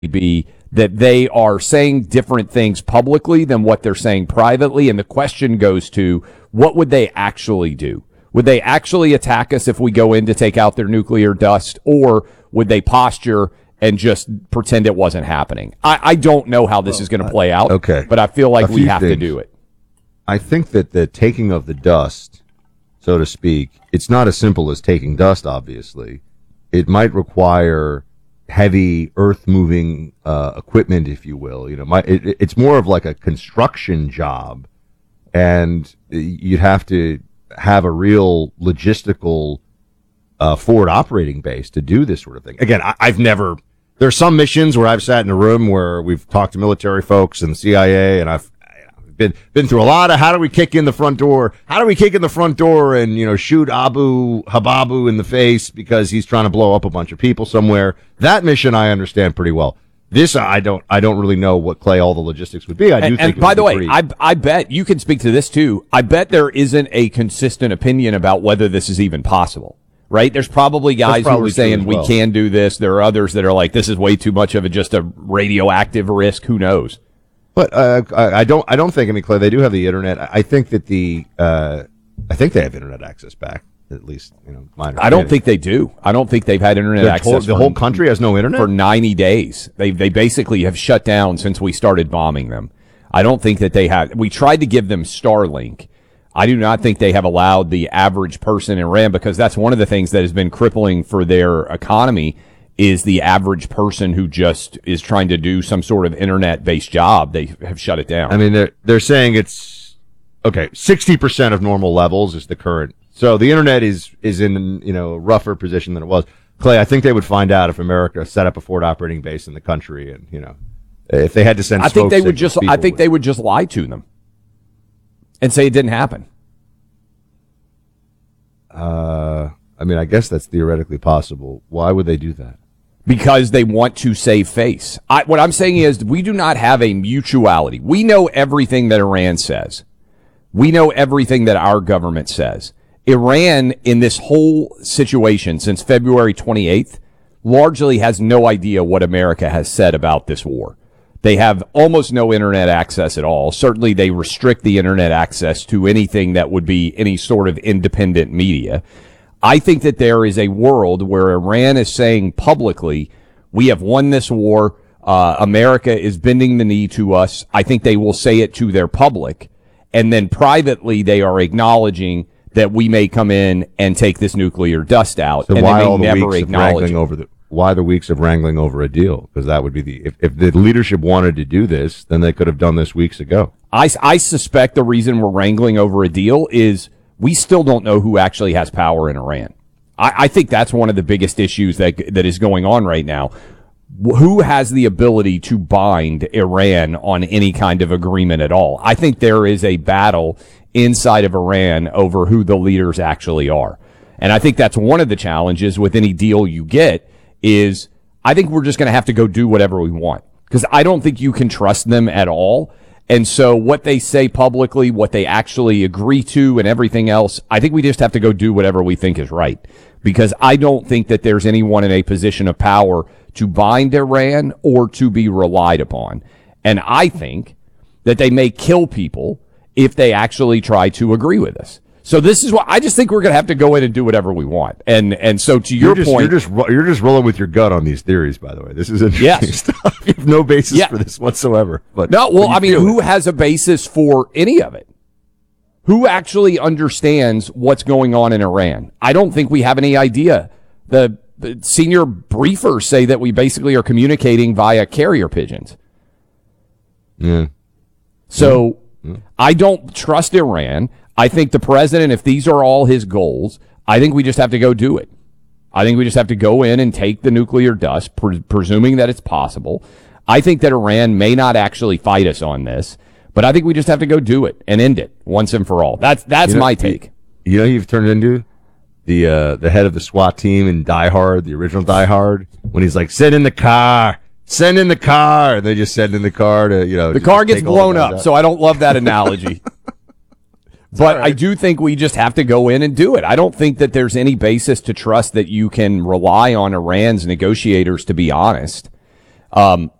be that they are saying different things publicly than what they're saying privately. And the question goes to, what would they actually do? Would they actually attack us if we go in to take out their nuclear dust, or would they posture and just pretend it wasn't happening? I don't know how this is going to play out, okay, but I feel like we have to do it. I think that the taking of the dust, so to speak, it's not as simple as taking dust, obviously. It might require heavy earth-moving equipment, if you will. It's more of like a construction job, and you'd have to have a real logistical forward operating base to do this sort of thing. Again, I've never. There's some missions where I've sat in a room where we've talked to military folks and the CIA, and I've been through a lot of how do we kick in the front door? How do we kick in the front door and shoot Abu Hababu in the face because he's trying to blow up a bunch of people somewhere? That mission I understand pretty well. This I don't really know what, Clay, all the logistics would be. I do think. And by the way, I bet you can speak to this too. I bet there isn't a consistent opinion about whether this is even possible. Right? There's probably guys who are saying we can do this. There are others that are like, this is way too much of just a radioactive risk. Who knows? But I don't think. I mean, Clay, they do have the internet. I think that I think they have internet access back. At least, I don't think they do. I don't think they've had internet access. The whole country has no internet for 90 days. They basically have shut down since we started bombing them. I don't think that they have. We tried to give them Starlink. I do not think they have allowed the average person in Iran, because that's one of the things that has been crippling for their economy, is the average person who just is trying to do some sort of internet-based job. They have shut it down. I mean, they're saying it's, 60% of normal levels is the current. So the internet is in, a rougher position than it was. Clay, I think they would find out if America set up a forward operating base in the country, and, if they had to send I think they would just lie to them and say it didn't happen. I mean, I guess that's theoretically possible. Why would they do that? Because they want to save face. What I'm saying is, we do not have a mutuality. We know everything that Iran says. We know everything that our government says. Iran, in this whole situation since February 28th, largely has no idea what America has said about this war. They have almost no internet access at all. Certainly, they restrict the internet access to anything that would be any sort of independent media. I think that there is a world where Iran is saying publicly, we have won this war. America is bending the knee to us. I think they will say it to their public. And then privately, they are acknowledging that we may come in and take this nuclear dust out. So and why they all the never weeks acknowledge of why the weeks of wrangling over a deal? Because that would be if the leadership wanted to do this, then they could have done this weeks ago. I suspect the reason we're wrangling over a deal is we still don't know who actually has power in Iran. I think that's one of the biggest issues that is going on right now. Who has the ability to bind Iran on any kind of agreement at all? I think there is a battle inside of Iran over who the leaders actually are. And I think that's one of the challenges with any deal you get is I think we're just going to have to go do whatever we want, because I don't think you can trust them at all. And so what they say publicly, what they actually agree to and everything else, I think we just have to go do whatever we think is right, because I don't think that there's anyone in a position of power to bind Iran or to be relied upon. And I think that they may kill people if they actually try to agree with us. So this is what I just think we're going to have to go in and do whatever we want. And so to your point, you're just rolling with your gut on these theories. By the way, this is interesting stuff. You have no basis for this whatsoever. But no, well, I mean, who has a basis for any of it? Who actually understands what's going on in Iran? I don't think we have any idea. The senior briefers say that we basically are communicating via carrier pigeons. Yeah. So I don't trust Iran. I think the president, if these are all his goals, I think we just have to go do it. I think we just have to go in and take the nuclear dust, presuming that it's possible. I think that Iran may not actually fight us on this, but I think we just have to go do it and end it once and for all. That's my take. You've turned into the head of the SWAT team in Die Hard, the original Die Hard, when he's like, send in the car. And they just send in the car to, The car gets blown up, so I don't love that analogy. But right. I do think we just have to go in and do it. I don't think that there's any basis to trust that you can rely on Iran's negotiators to be honest.